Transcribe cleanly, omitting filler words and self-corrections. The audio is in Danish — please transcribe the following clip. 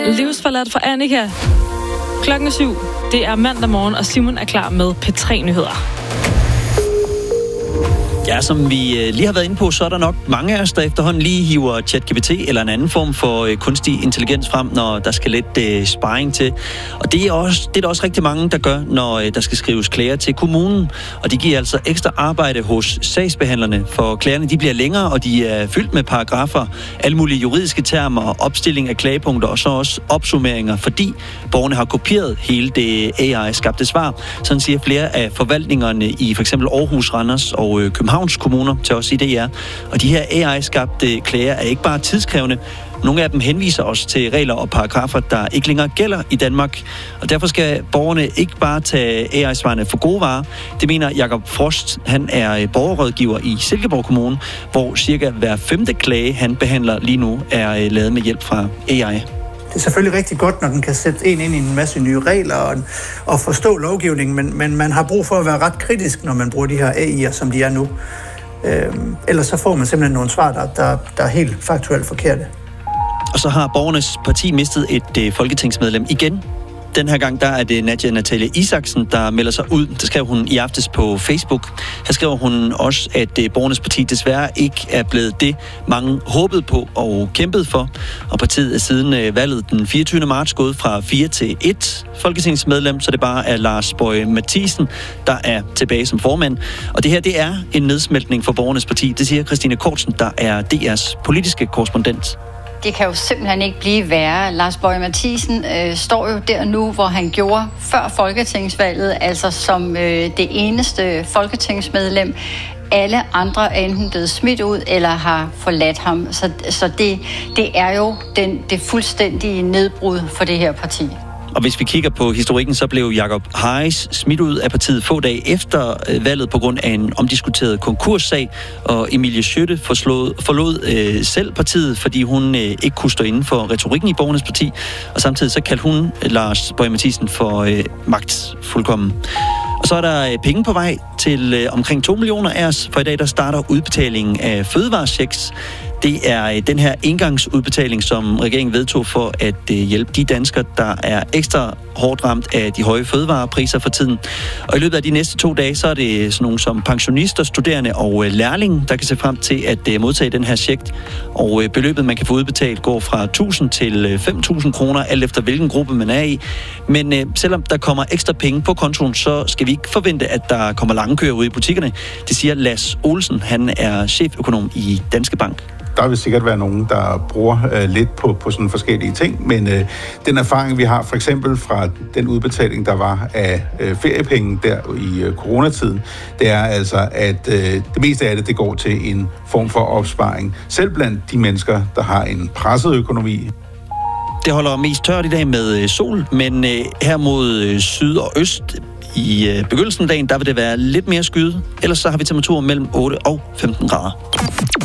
Livsforladt fra Annika. Klokken 7. Det er mandag morgen, og Simon er klar med P3-nyheder. Ja, som vi lige har været inde på, så er der nok mange af os, der efterhånden lige hiver ChatGPT eller en anden form for kunstig intelligens frem, når der skal lidt sparring til. Og det er der også rigtig mange, der gør, når der skal skrives klager til kommunen. Og det giver altså ekstra arbejde hos sagsbehandlerne, for klagerne de bliver længere, og de er fyldt med paragrafer, alle mulige juridiske termer, opstilling af klagepunkter og så også opsummeringer, fordi borgerne har kopieret hele det AI-skabte svar. Sådan siger flere af forvaltningerne i f.eks. Aarhus, Randers og Københavns kommuner til os i DR. Og de her AI-skabte klager er ikke bare tidskrævende. Nogle af dem henviser os til regler og paragrafer, der ikke længere gælder i Danmark. Og derfor skal borgerne ikke bare tage AI-svarene for gode varer. Det mener Jakob Frost. Han er borgerrådgiver i Silkeborg Kommune, hvor cirka hver 5. klage, han behandler lige nu, er lavet med hjælp fra AI. Det er selvfølgelig rigtig godt, når den kan sætte ind i en masse nye regler og forstå lovgivningen, men man har brug for at være ret kritisk, når man bruger de her AI'er, som de er nu. Ellers så får man simpelthen nogle svar, der er helt faktuelt forkerte. Og så har Borgernes Parti mistet et folketingsmedlem igen. Den her gang der er det Nadia Natalie Isaksen, der melder sig ud. Det skrev hun i aftes på Facebook. Her skriver hun også, at Borgernes Parti desværre ikke er blevet det, mange håbede på og kæmpede for. Og partiet er siden valget den 24. marts gået fra 4 til 1 folketingsmedlem, så det bare er Lars Boje Mathiesen, der er tilbage som formand. Og det her, det er en nedsmeltning for Borgernes Parti. Det siger Christine Kortsen, der er DR's politiske korrespondent. Det kan jo simpelthen ikke blive værre. Lars Boje Mathiesen står jo der nu, hvor han gjorde før folketingsvalget, altså som det eneste folketingsmedlem. Alle andre er enten blevet smidt ud eller har forladt ham. Så det er jo det fuldstændige nedbrud for det her parti. Og hvis vi kigger på historikken, så blev Jacob Harris smidt ud af partiet få dage efter valget på grund af en omdiskuteret konkurssag, og Emilie Skytte forlod selv partiet, fordi hun ikke kunne stå inden for retorikken i Borgernes Parti, og samtidig så kaldte hun Lars Boje Mathiesen for magtfuldkommen. Og så er der penge på vej til omkring 2 millioner af os, for i dag der starter udbetalingen af fødevarechecks. Det er den her engangsudbetaling, som regeringen vedtog for at hjælpe de danskere, der er ekstra hårdt ramt af de høje fødevarepriser for tiden. Og i løbet af de næste 2 dage, så er det sådan nogle som pensionister, studerende og lærlinge, der kan se frem til at modtage den her check. Og beløbet, man kan få udbetalt, går fra 1.000 til 5.000 kroner, alt efter hvilken gruppe man er i. Men selvom der kommer ekstra penge på kontoen, så skal vi ikke forvente, at der kommer lange køer ud i butikkerne. Det siger Lass Olsen, han er cheføkonom i Danske Bank. Der vil sikkert være nogen, der bruger lidt på sådan forskellige ting, men den erfaring, vi har for eksempel fra den udbetaling, der var af feriepenge der i coronatiden, det er altså, at det meste af det går til en form for opsparing, selv blandt de mennesker, der har en presset økonomi. Det holder mest tørt i dag med sol, men her mod syd og øst i begyndelsen af dagen, der vil det være lidt mere skyet. Ellers så har vi temperaturer mellem 8 og 15 grader.